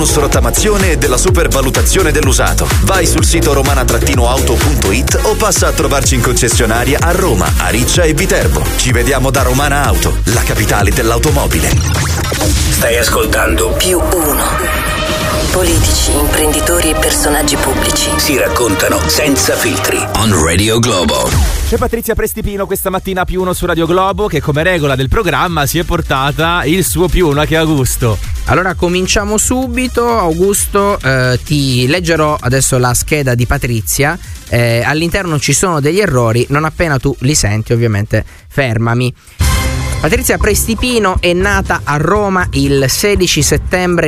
bonus rottamazione e della supervalutazione dell'usato. Vai sul sito romana-auto.it o passa a trovarci in concessionaria a Roma, Ariccia e Viterbo. Ci vediamo da Romana Auto, la capitale dell'automobile. Stai ascoltando Più Uno. Politici, imprenditori e personaggi pubblici si raccontano senza filtri. On Radio Globo. C'è Patrizia Prestipino questa mattina a Più Uno su Radio Globo, che come regola del programma si è portata il suo Più Uno, che è Augusto. Allora cominciamo subito. Augusto, ti leggerò adesso la scheda di Patrizia. All'interno ci sono degli errori, non appena tu li senti ovviamente fermami. Patrizia Prestipino è nata a Roma il 16 settembre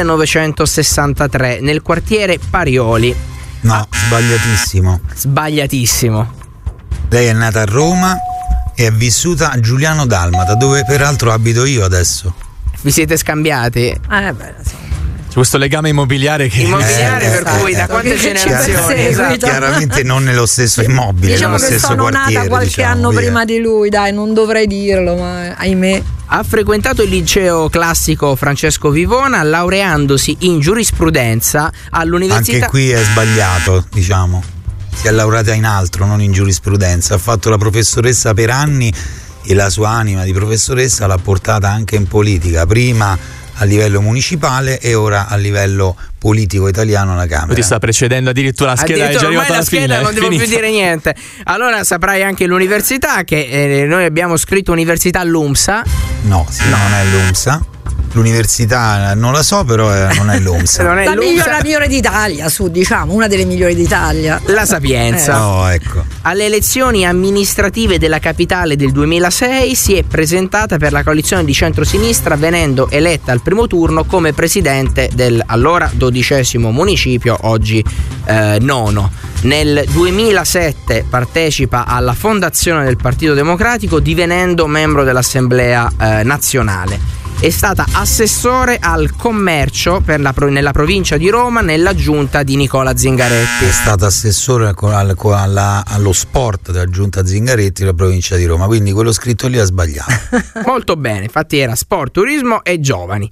1963 nel quartiere Parioli. No, sbagliatissimo. Sbagliatissimo. Lei è nata a Roma e è vissuta a Giuliano Dalmata, dove peraltro abito io adesso. Vi siete scambiati? C'è questo legame immobiliare che per cui da quante generazioni? Esatto. Chiaramente non nello stesso immobile, diciamo nello che stesso sono quartiere. nata qualche anno via. prima di lui, dai, non dovrei dirlo, ma ahimè. Ha frequentato il liceo classico Francesco Vivona, laureandosi in giurisprudenza all'università. Anche qui è sbagliato, diciamo. Si è laureata in altro, non in giurisprudenza. Ha fatto la professoressa per anni e la sua anima di professoressa l'ha portata anche in politica, prima a livello municipale e ora a livello politico italiano alla Camera. ti sta precedendo addirittura la scheda, è già arrivata alla fine. Non devo più dire niente. Allora saprai anche l'università, che noi abbiamo scritto Università LUMSA. No, non è l'UMSA. L'università non la so, però non è l'UMSA. Non è La l'UMSA. migliore d'Italia, diciamo, una delle migliori d'Italia. La Sapienza. No, ecco. Alle elezioni amministrative della capitale del 2006 si è presentata per la coalizione di centrosinistra, venendo eletta al primo turno come presidente del allora 12° municipio, oggi 9. Nel 2007 partecipa alla fondazione del Partito Democratico, divenendo membro dell'Assemblea nazionale. È stata assessore al commercio nella provincia di Roma nella giunta di Nicola Zingaretti. È stata assessore allo sport della giunta Zingaretti della provincia di Roma, quindi quello scritto lì ha sbagliato. Molto bene, infatti era sport, turismo e giovani.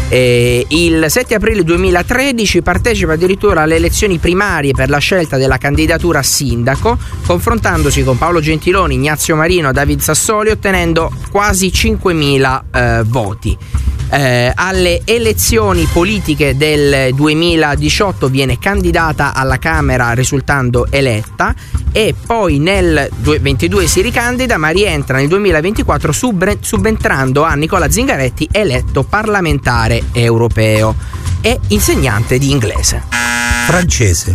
Il 7 aprile 2013 partecipa addirittura alle elezioni primarie per la scelta della candidatura a sindaco, confrontandosi con Paolo Gentiloni, Ignazio Marino, David Sassoli, ottenendo quasi 5.000 voti. Alle elezioni politiche del 2018 viene candidata alla Camera, risultando eletta, e poi nel 2022 si ricandida, ma rientra nel 2024 subentrando a Nicola Zingaretti, eletto parlamentare europeo. È insegnante di inglese. Francese.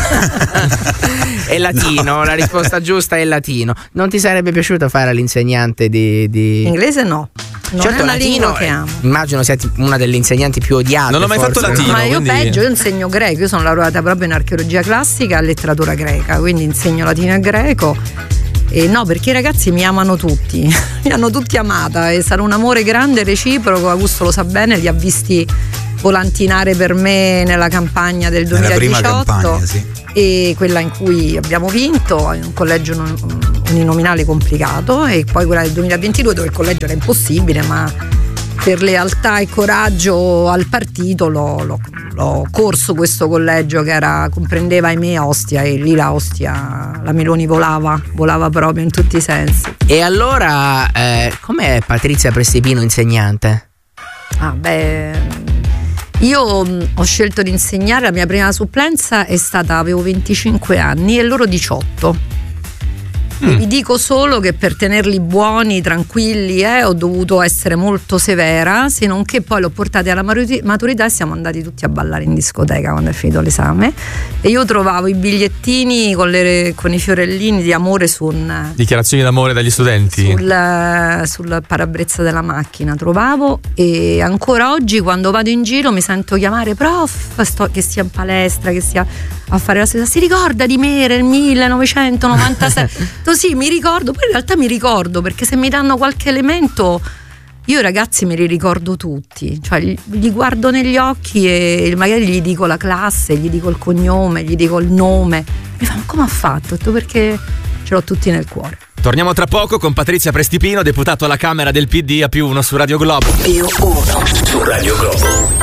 È latino, la risposta giusta è latino. Non ti sarebbe piaciuto fare l'insegnante di... Inglese no. Non certo, è una latino, lingua che amo. Immagino sia una delle insegnanti più odiate. Non ho mai forse. fatto latino. Ma io quindi... peggio, io insegno greco, io sono laureata proprio in archeologia classica e letteratura greca, quindi insegno latino e greco. E no, perché i ragazzi mi amano tutti, mi hanno tutti amata e sarà un amore grande, reciproco. Augusto lo sa bene, li ha visti volantinare per me nella campagna del 2018, nella prima campagna, sì. E quella in cui abbiamo vinto in un collegio uninominale complicato, e poi quella del 2022 dove il collegio era impossibile, ma per lealtà e coraggio al partito l'ho corso questo collegio che comprendeva, ahimè, Ostia, e lì la Ostia, la Meloni volava proprio in tutti i sensi. E allora com'è Patrizia Prestipino insegnante? Io ho scelto di insegnare, la mia prima supplenza è stata, avevo 25 anni e loro 18. Vi dico solo che per tenerli buoni, tranquilli, ho dovuto essere molto severa, se non che poi l'ho portati alla maturità e siamo andati tutti a ballare in discoteca quando è finito l'esame, e io trovavo i bigliettini con i fiorellini di amore su un... Dichiarazioni d'amore dagli studenti? Sul parabrezza della macchina trovavo, e ancora oggi quando vado in giro mi sento chiamare prof, che sia in palestra, che sia a fare la stessa, si ricorda di me nel 1996? Sì, mi ricordo, poi in realtà mi ricordo, perché se mi danno qualche elemento io i ragazzi me li ricordo tutti, cioè li guardo negli occhi e magari gli dico la classe, gli dico il cognome, gli dico il nome, mi fanno: come ha fatto? Perché ce l'ho tutti nel cuore. Torniamo tra poco con Patrizia Prestipino, deputato alla Camera del PD a Più Uno su Radio Globo. Più Uno su Radio Globo.